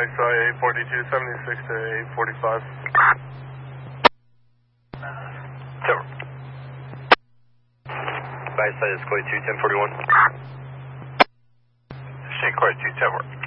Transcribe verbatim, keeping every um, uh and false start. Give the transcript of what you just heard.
I saw eight forty-two seventy-six to eight forty-five. Tower. By side is forty-two ten forty-one. State forty-two, Tower.